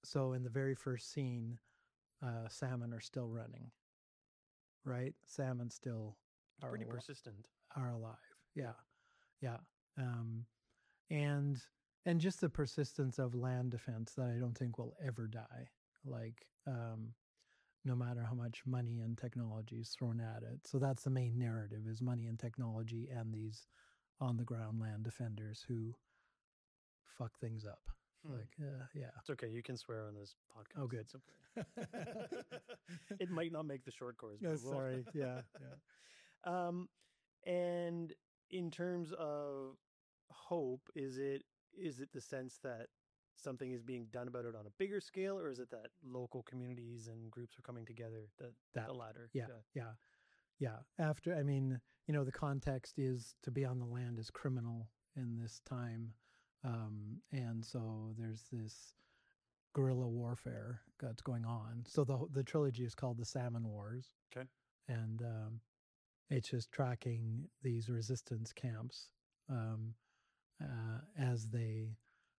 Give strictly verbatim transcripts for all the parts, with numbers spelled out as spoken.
so in the very first scene, uh, salmon are still running, right? Salmon still It's are pretty al- persistent. are alive. Yeah, yeah. Um, and and just the persistence of land defense that I don't think will ever die. Like, um, no matter how much money and technology is thrown at it. So that's the main narrative: is money and technology, and these on the ground land defenders who fuck things up. Hmm. Like, uh, yeah. It's okay. You can swear on this podcast. Oh, good. It's okay. It might not make the short course. No, But we'll- sorry. Yeah, yeah. Um, and in terms of hope, is it is it the sense that something is being done about it on a bigger scale, or is it that local communities and groups are coming together? The That, the latter. yeah, yeah, yeah. After, I mean, you know, the context is to be on the land is criminal in this time, um, and so there's this guerrilla warfare that's going on. So the the trilogy is called the Salmon Wars. Okay. And um, it's just tracking these resistance camps um, uh, as they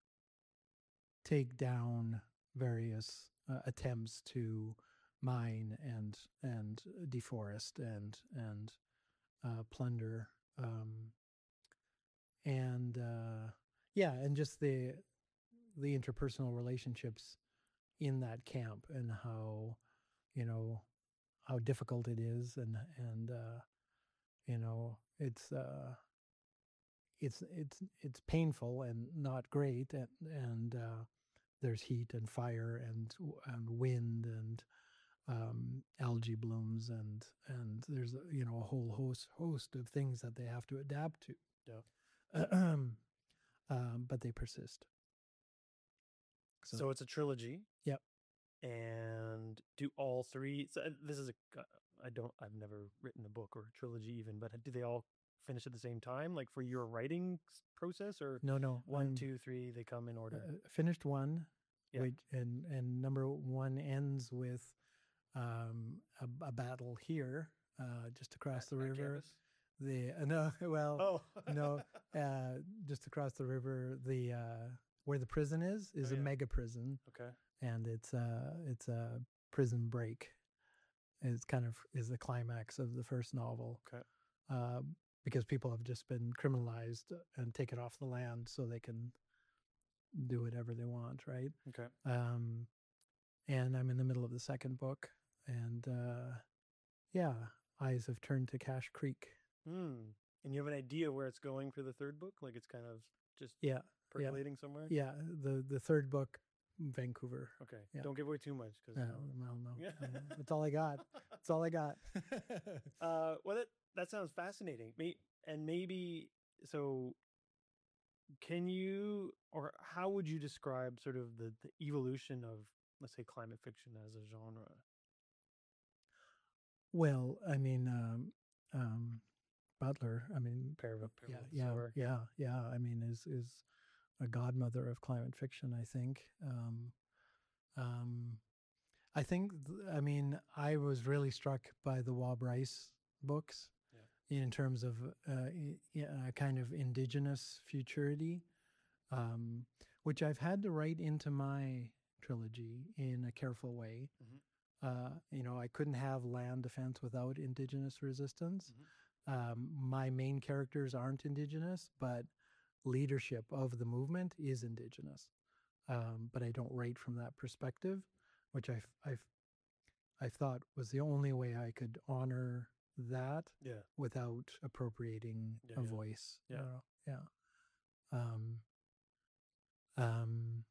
take down various uh, attempts to mine and and deforest and and uh, plunder um, and uh, yeah, and just the the interpersonal relationships in that camp, and how, you know, how difficult it is, and and uh, you know, it's uh, it's it's it's painful and not great, and and uh, there's heat and fire and and wind and um, algae blooms, and and there's, you know, a whole host host of things that they have to adapt to. Yeah. um, but they persist. So, so it's a trilogy. Yep. And do all three? So this is a. I don't. I've never written a book or a trilogy even. But do they all finish at the same time, like for your writing process, or no, no, one, um, two, three? They come in order. Uh, finished one, Yeah. which, and and number one ends with um, a, a battle here, uh, just across At- the at river. campus? The uh, no, well, Oh no, uh, just across the river, the uh, where the prison is is Oh, a yeah. mega prison, Okay. and it's a it's a prison break. It's kind of is the climax of the first novel. Okay. Uh, because people have just been criminalized and taken off the land so they can do whatever they want, right? Okay. Um, and I'm in the middle of the second book, and uh, yeah, eyes have turned to Cache Creek. Hmm. And you have an idea where it's going for the third book? Like it's kind of just Yeah, percolating somewhere? yeah. The the third book, Vancouver. Okay. Yeah. Don't give away too much because No, well, no, no, that's all I got. That's all I got. uh, well, that that sounds fascinating. May, and maybe so. Can you, or how would you describe sort of the, the evolution of, let's say, climate fiction as a genre? Well, I mean, um, um, Butler. I mean, Pair of yeah, Pair of yeah, Silver. yeah, yeah. I mean, is is a godmother of climate fiction, I think. Um, um, I think, th- I mean, I was really struck by the Wab Rice books Yeah. in terms of uh, i- i- a kind of indigenous futurity, um, which I've had to write into my trilogy in a careful way. Mhm. Uh, you know, I couldn't have land defense without indigenous resistance. Mhm. Um, my main characters aren't indigenous, but leadership of the movement is indigenous. Um, but I don't write from that perspective, which I've, I've, I thought was the only way I could honor that Yeah. without appropriating Yeah, a yeah. voice. Yeah. You know? Yeah. Um, um,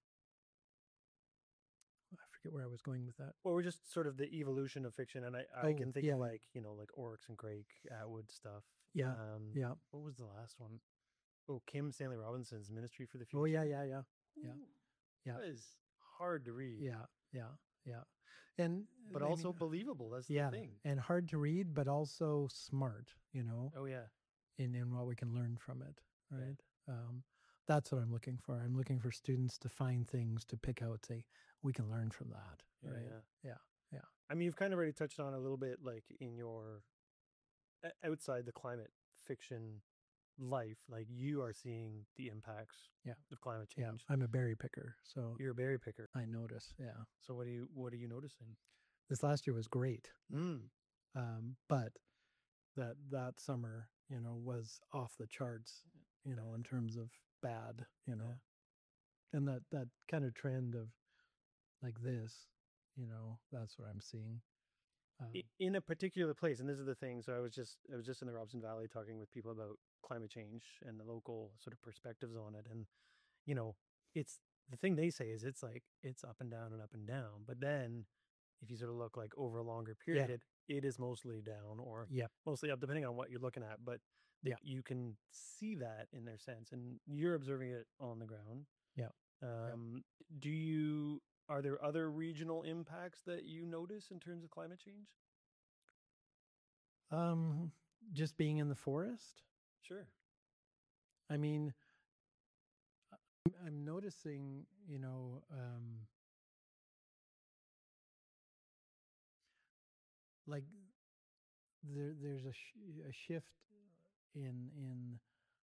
I forget where I was going with that. Well, we're just sort of the evolution of fiction, and I, I Oh, can think yeah. of like, you know, like Oryx and Crake Atwood stuff. Yeah. Um, Yeah. What was the last one? Oh, Kim Stanley Robinson's Ministry for the Future. Oh, yeah, yeah, yeah. Yeah. Ooh, Yeah. That is hard to read. Yeah. Yeah. Yeah. And, But I also mean, believable. That's yeah, the thing. and hard to read, but also smart, you know, Oh, yeah. in, in what we can learn from it. Yeah. Right. Um, that's what I'm looking for. I'm looking for students to find things to pick out, say, we can learn from that. Yeah, Right. yeah. Yeah. Yeah. I mean, you've kind of already touched on a little bit, like in your o- outside the climate fiction life, like you are seeing the impacts Yeah. of climate Yeah. change. I'm a berry picker, so You're a berry picker. I notice. Yeah. So what do you what are you noticing? This last year was great. Mm. Um, but that that summer, you know, was off the charts, you know, in terms of bad, you know. Yeah. And that that kind of trend of like this, you know, that's what I'm seeing. Um, I- In a particular place, and this is the thing. So I was just I was just in the Robson Valley talking with people about climate change and the local sort of perspectives on it. And you know, it's the thing they say is it's like it's up and down and up and down. But then if you sort of look like over a longer Yeah. period, it is mostly down or yeah. mostly up, depending on what you're looking at. But Yeah. you can see that in their sense, and you're observing it on the ground. Yeah. Um, Do you are there other regional impacts that you notice in terms of climate change? Um, just being in the forest. Sure. I mean, I'm, I'm noticing, you know, um, like there there's a sh- a shift in in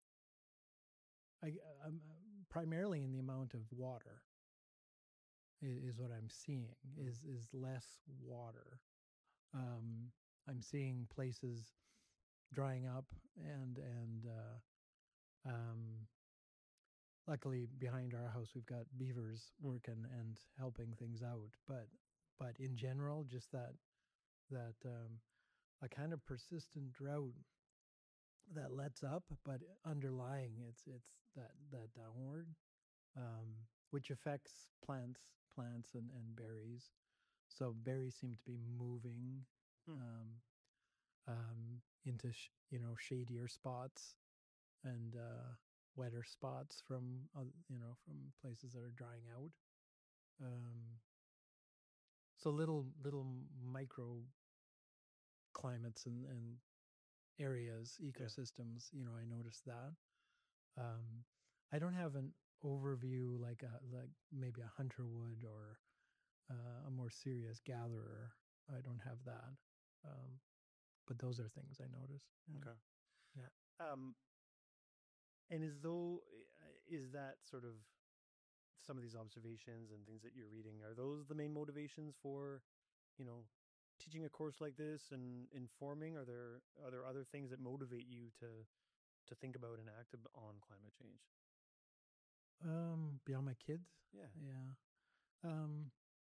I um, primarily in the amount of water is, is what I'm seeing is is less water. Um, I'm seeing places drying up and and uh, um, luckily behind our house we've got beavers working and helping things out. But but in general, just that that um, a kind of persistent drought that lets up, but underlying it's it's that that downward, um, which affects plants plants and, and berries. So berries seem to be moving Hmm. um, um, into sh- you know shadier spots and uh, wetter spots from uh, you know from places that are drying out. Um, so little little micro climates and, and areas, ecosystems. You know, I noticed that. Um, I don't have an overview like a, like maybe a hunter would or uh, a more serious gatherer. I don't have that. Um, but those are things I notice. Yeah. Okay. Yeah. Um, and as though uh, is that sort of some of these observations and things that you're reading, are those the main motivations for, you know, teaching a course like this and informing? Are there are there other things that motivate you to to think about and act ab- on climate change? Um, beyond my kids. Yeah. Yeah. Um,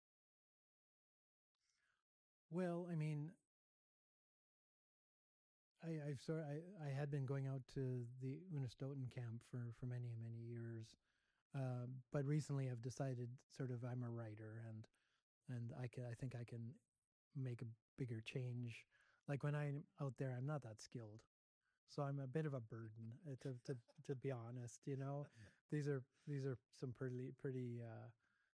well, I mean, I, I've sort I, I had been going out to the Unistoten camp for, for many, many years. Uh, but recently I've decided sort of I'm a writer and and I can I think I can make a bigger change. Like when I'm out there, I'm not that skilled. So I'm a bit of a burden uh, to, to, to be honest, you know, these are, these are some pretty, pretty, uh,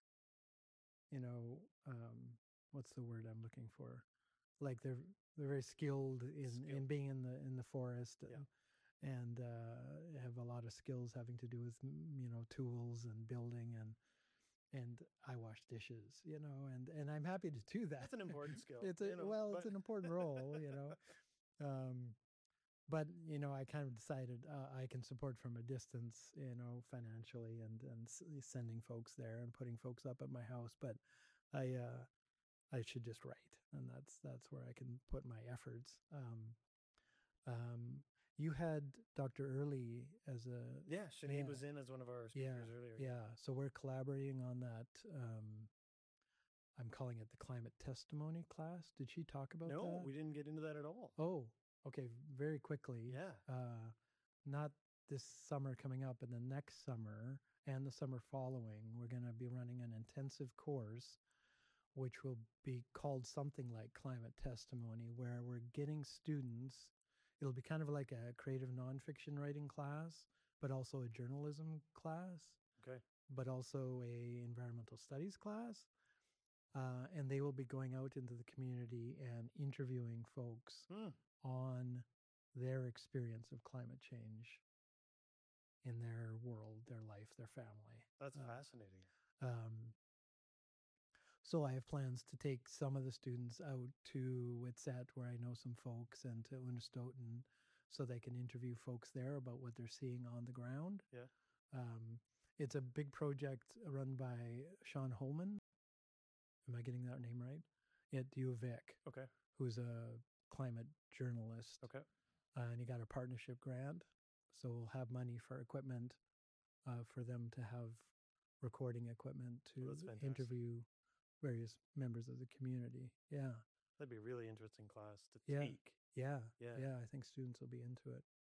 you know, um, what's the word I'm looking for? Like they're they're very skilled in Skilled. in being in the in the forest and, Yeah. and uh, have a lot of skills having to do with you know tools and building and and I wash dishes, you know, and and I'm happy to do that. That's an important skill. It's a you know, well, but it's an important role, you know. Um, but you know, I kind of decided uh, I can support from a distance, you know, financially and and s- sending folks there and putting folks up at my house. But I uh, I should just write, and that's that's where I can put my efforts. Um, um, you had Doctor Early as a yeah, Sinead yeah, was in as one of our yeah, speakers earlier. yeah. So we're collaborating on that. Um, I'm calling it the climate testimony class. Did she talk about No, that? we didn't get into that at all. Oh, okay. Very quickly. Yeah. Uh, not this summer coming up, but the next summer and the summer following, we're going to be running an intensive course, which will be called something like Climate Testimony, where we're getting students. It'll be kind of like a creative nonfiction writing class, but also a journalism class, Okay. but also a environmental studies class. Uh, and they will be going out into the community and interviewing folks Hmm. on their experience of climate change in their world, their life, their family. That's Uh, fascinating. Um, so I have plans to take some of the students out to Witsat, where I know some folks, and to Unistoten so they can interview folks there about what they're seeing on the ground. Yeah. Um, it's a big project run by Sean Holman. Am I getting that name right? At U of Vic, Okay. who's a climate journalist. Okay. Uh, and he got a partnership grant. So we'll have money for equipment uh, for them to have recording equipment to Oh, that's fantastic. interview various members of the community. Yeah. That'd be a really interesting class to Yeah. take. Yeah. Yeah. Yeah. I think students will be into it.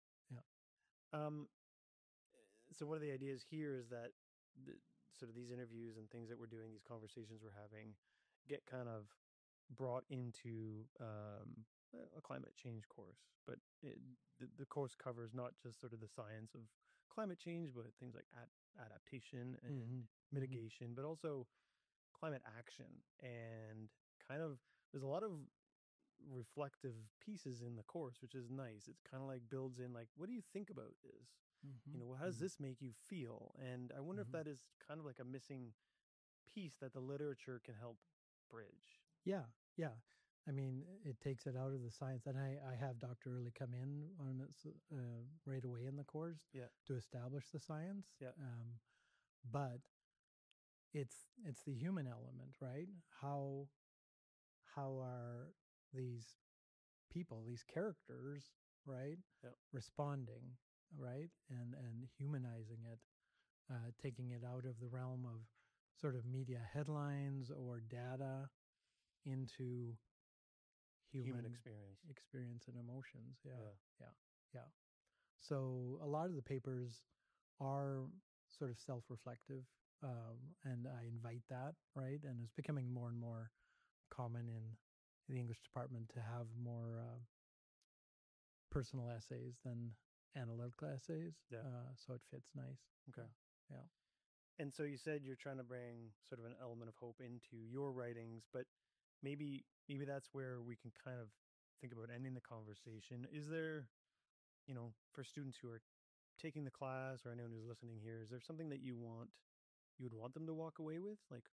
Um, so one of the ideas here is that the, sort of these interviews and things that we're doing, these conversations we're having, get kind of brought into um, a climate change course. But it, the, the course covers not just sort of the science of climate change, but things like ad- adaptation and Mm-hmm. mitigation, but also climate action. And kind of, there's a lot of reflective pieces in the course, which is nice. It's kind of like builds in like, what do you think about this? Mm-hmm. You know, how does Mhm. this make you feel? And I wonder Mhm. if that is kind of like a missing piece that the literature can help bridge. Yeah, yeah. I mean, it takes it out of the science, and I, I have Doctor Early come in on it uh, right away in the course Yeah. to establish the science. Yeah. Um, but it's it's the human element, right? How how are these people, these characters, right, Yeah. responding, right, and and humanizing it, uh, taking it out of the realm of sort of media headlines or data into human, Human experience. experience and emotions. Yeah, Yeah. yeah, yeah. So a lot of the papers are sort of self-reflective, um, and I invite that, right? And it's becoming more and more common in the English department to have more uh, personal essays than analytical essays. Yeah. Uh, so it fits nice. Okay. Yeah. yeah. And so you said you're trying to bring sort of an element of hope into your writings, but maybe maybe that's where we can kind of think about ending the conversation. Is there, you know, for students who are taking the class or anyone who's listening here, is there something that you want you would want them to walk away with? Like,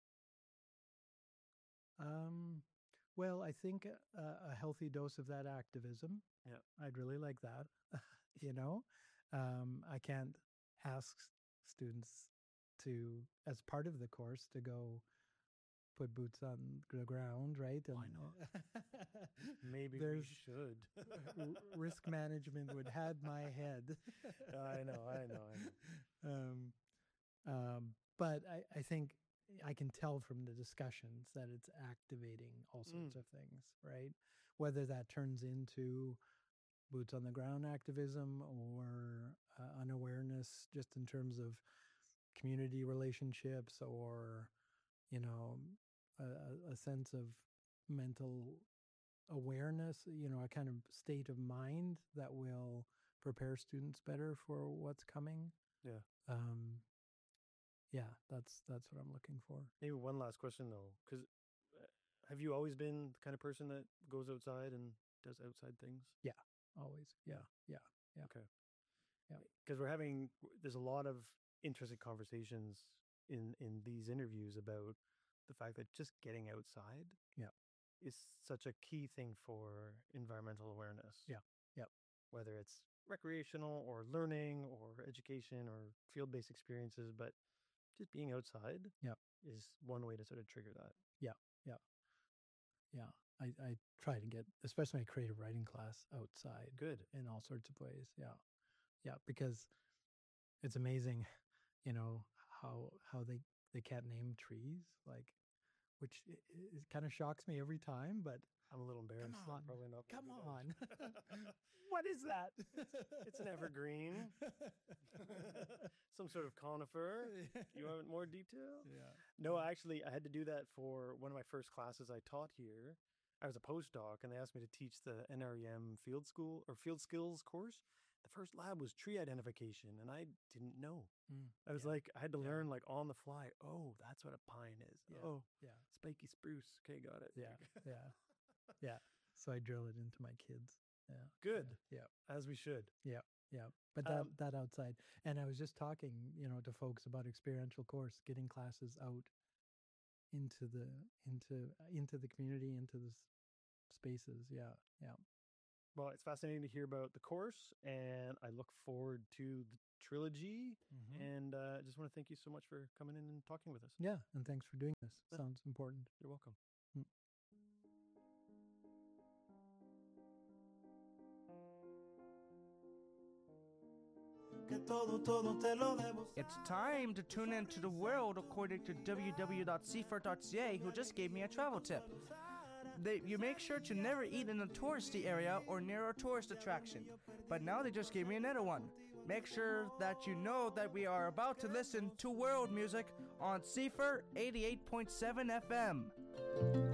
Um, well, I think a, a healthy dose of that activism. Yeah. I'd really like that. you know, um, I can't ask students to, as part of the course, to go put boots on the ground, right? And Why not? Maybe there's we should. r- risk management would had my head. I know, I know, I know. Um, um, but I, I think I can tell from the discussions that it's activating all sorts Mm. of things, right? Whether that turns into boots on the ground activism or uh, an awareness just in terms of community relationships or, you know, a, a sense of mental awareness, you know, a kind of state of mind that will prepare students better for what's coming. Yeah. Um, yeah, that's that's what I'm looking for. Maybe one last question though, because have you always been the kind of person that goes outside and does outside things? Yeah, always. Yeah, yeah, yeah. Okay. Yeah. Because we're having, there's a lot of interesting conversations in in these interviews about the fact that just getting outside, Yeah. is such a key thing for environmental awareness. Yeah. Yep. Whether it's recreational or learning or education or field-based experiences, but just being outside Yep. is one way to sort of trigger that. Yeah, yeah, yeah. I, I try to get, especially my creative writing class, outside. Good. In all sorts of ways. Yeah, yeah, because it's amazing, you know, how how they they can't name trees, like, which it, it kind of shocks me every time. But I'm a little embarrassed. on, I'm probably not. gonna come do that. on, what is that? It's an evergreen. Some sort of conifer. You want more detail? Yeah. No, actually, I had to do that for one of my first classes I taught here. I was a postdoc, and they asked me to teach the N R E M field school or field skills course. The first lab was tree identification, and I didn't know. Mm, I was yeah. like, I had to Yeah. learn like on the fly. Oh, that's what a pine is. Yeah. Oh, Yeah. spiky spruce. Okay, got it. Yeah. Yeah. Yeah. So I drill it into my kids. Yeah. Good. Yeah. As we should. Yeah. Yeah. But that Um, that outside, and I was just talking, you know, to folks about experiential course, getting classes out into the into into the community, into the s- spaces. Yeah. Yeah. Well, it's fascinating to hear about the course, and I look forward to the trilogy. Mhm. And uh, I just want to thank you so much for coming in and talking with us. Yeah, and thanks for doing this. Yeah. Sounds important. You're welcome. Mm. It's time to tune into the world according to w w w dot seaford dot c a, who just gave me a travel tip. They, you make sure to never eat in a touristy area or near a tourist attraction. But now they just gave me another one. Make sure that you know that we are about to listen to world music on Seaford eighty-eight point seven F M.